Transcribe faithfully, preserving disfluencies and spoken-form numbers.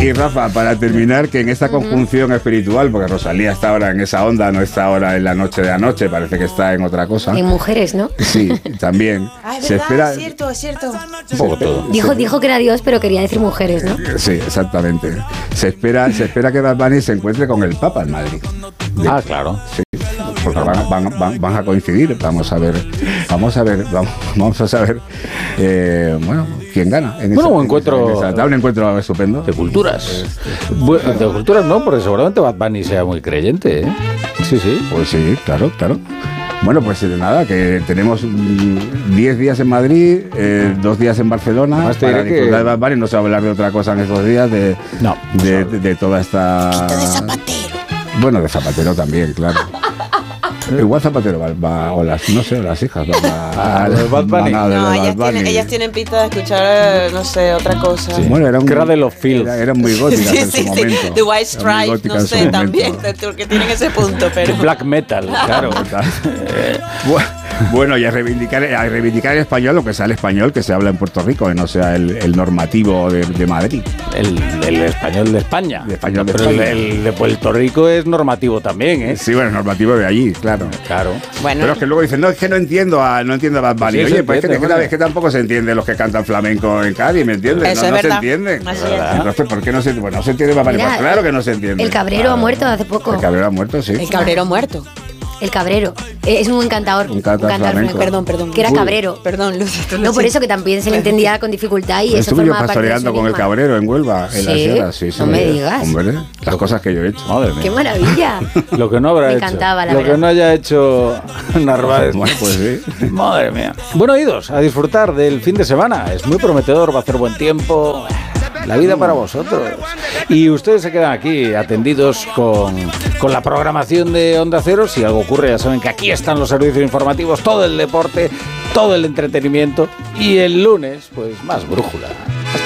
Y Rafa, para terminar, que en esta conjunción uh-huh. espiritual, porque Rosalía está ahora en esa onda, no está ahora en la noche de anoche, parece que está en otra cosa. En mujeres, ¿no? Sí, también. Ah, es se verdad, espera, es cierto, es cierto. Un poco todo. Dijo, dijo que era Dios, pero quería decir mujeres, ¿no? Sí, exactamente. Se espera, se espera que Bad Bunny se encuentre con el Papa en Madrid. Ah, claro. Sí, porque van, van, van, van a coincidir. Vamos a ver, vamos a ver, vamos, vamos a saber, eh, bueno, quién gana. En bueno, esa, un encuentro, en esa, en esa, un encuentro estupendo. De culturas. Bueno, de culturas no, porque seguramente Bad Bunny sea muy creyente, ¿eh? Sí, sí. Pues sí, claro, claro. Bueno, pues nada, que tenemos diez días en Madrid, eh, dos días en Barcelona. Más te para diré disfrutar que... de Bad Bunny. No se va a hablar de otra cosa en estos días, de, no, de, de, de toda esta... de Zapatero. Bueno, de Zapatero también, claro. Igual Zapatero va, va, o las, no sé, las hijas van a, a los Bad Bunny. No, Bad ellas, Bunny. Tienen, ellas tienen pinta de escuchar, no sé, otra cosa. Sí. Bueno, era un, Cradle of Filth. Era, eran muy góticas sí, en sí, su momento. Sí. The White Stripes, no sé, también, porque tienen ese punto, pero... Black metal, claro. Bueno, y a reivindicar, a reivindicar el español, lo que sea el español que se habla en Puerto Rico, y no sea el, el normativo de, de Madrid. El, el español de España. El español de Pero España. El, el de Puerto Rico es normativo también, ¿eh? Sí, bueno, es normativo de allí, claro. Claro. Bueno. Pero es que luego dicen, no, es que no entiendo a, no entiendo a Bad Bunny. Sí, Oye, pues entiende, es que, que, que tampoco se entiende los que cantan flamenco en Cádiz, ¿me entiendes? Eso no, es no verdad. se entienden. Así es. Entonces, ¿por qué no se, bueno, no se entiende Bad Bunny? Mira, Pues claro que no se entiende. El Cabrero claro. ha muerto hace poco. El Cabrero ha muerto, sí. El Cabrero muerto. El Cabrero. Es un cantador. Un cantador flamenco. Perdón, perdón. Que era Uy. cabrero. Perdón, Lucy. No, por eso que también se le entendía con dificultad y eso Estuve yo formaba parte de su pastoreando con el enigma. Cabrero en Huelva, en ¿Sí? la sierra. Sí, sí, No me digas. Hombre, las cosas que yo he hecho. Madre mía. ¡Qué maravilla! Lo que no habrá Me hecho. encantaba, la Lo verdad. que no haya hecho Narváez. Bueno, pues sí. Madre mía. Bueno, oídos, a disfrutar del fin de semana. Es muy prometedor, va a hacer buen tiempo. La vida para vosotros. Y ustedes se quedan aquí atendidos con, con la programación de Onda Cero. Si algo ocurre, ya saben que aquí están los servicios informativos, todo el deporte, todo el entretenimiento. Y el lunes, pues más brújula.